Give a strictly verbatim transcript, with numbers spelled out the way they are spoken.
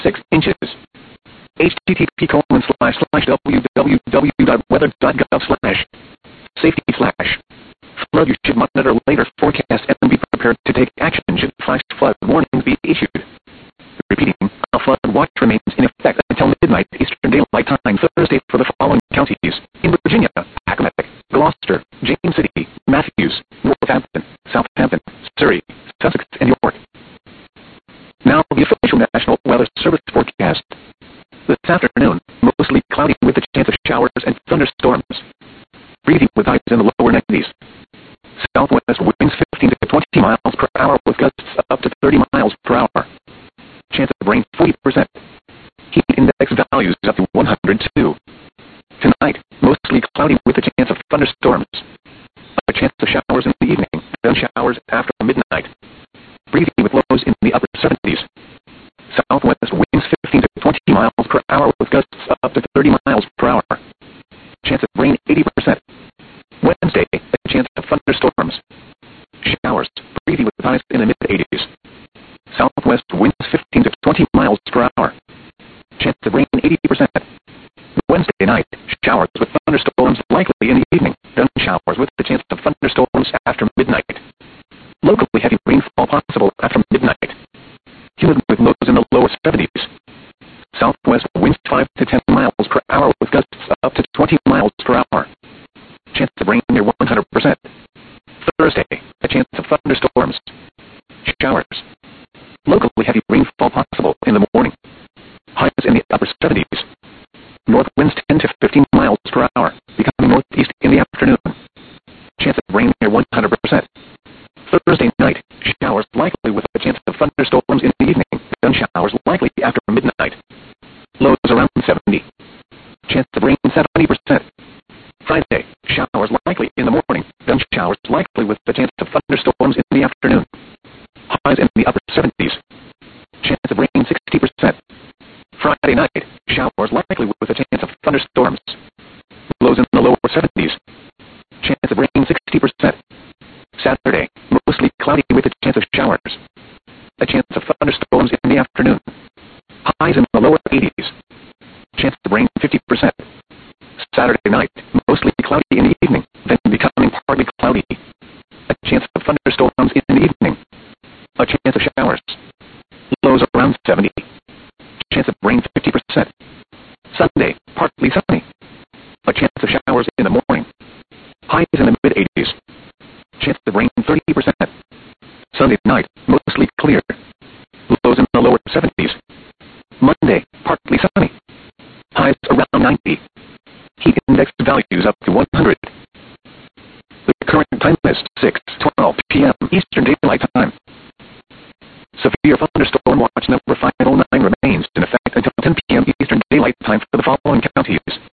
six inches. http colon slash slash www.weather.gov slash safety slash flood. You should monitor later forecast and be prepared to take action should flash flood warnings be issued. Repeating, a flood watch remains in effect until midnight Eastern Daylight Time Thursday for the following counties: in Virginia, Accomack, Gloucester, James City, Matthews, Northampton, Southampton, Surrey, Sussex, and York. Now the official National Weather Service forecast. This afternoon, mostly cloudy with a chance of showers and thunderstorms. Breezy with highs in the lower nineties. Southwest winds fifteen to twenty miles per hour with gusts up to thirty miles per hour. Chance of rain forty percent. Heat index values up to one hundred two. Tonight, mostly cloudy with a chance of thunderstorms. A chance of showers in the evening, then showers after midnight. Breezy with lows in the upper seventies. Southwest winds fifteen to twenty miles per hour with gusts up to thirty miles per hour. Chance of rain eighty percent. Wednesday, a chance of thunderstorms. Showers, breezy with highs in the mid-eighties. Southwest winds fifteen to twenty miles per hour. Chance of rain eighty percent. Wednesday night, showers with thunderstorms likely in the evening, then showers with the chance of thunderstorms after midnight. Locally heavy rainfall possible after midnight. Humid with lows in the lower seventies. Southwest winds five to ten miles per hour with gusts up to twenty miles per hour. Chance of rain near one hundred percent. Thursday, a chance of thunderstorms. Showers. Locally heavy rainfall possible in the morning. Highs in the upper seventies. North winds ten to fifteen miles per hour, becoming northeast in the afternoon. Chance of rain near one hundred percent. Thursday night, showers likely with a chance of thunderstorms in the evening, then showers likely after midnight. Lows around seventy. Chance of rain seventy percent. Friday, showers likely in the morning, then showers likely with a chance of thunderstorms in the afternoon. Highs in the upper seventies. Chance of rain sixty percent. Friday night, showers likely with a chance of thunderstorms. Lows in the lower seventies. Chance of rain sixty percent. Saturday, mostly cloudy with a chance of showers. A chance of thunderstorms in the afternoon. Highs in the lower eighties. Chance of rain fifty percent. Saturday night, mostly cloudy in the evening, then becoming partly cloudy. A chance of thunderstorms in the evening. A chance of showers. Lows around seventy. Chance of rain fifty percent. Sunday, partly sunny. A chance of showers in the morning. Highs in the mid-eighties. Chance of rain thirty percent. Sunday night, mostly clear. Lows in the lower seventies. Monday, partly sunny. Highs around ninety. Heat index values up to one hundred. The current time is six twelve p m Eastern Daylight Time. Severe thunderstorm watch number five oh nine remains in effect until ten p m Eastern Daylight Time for the following counties: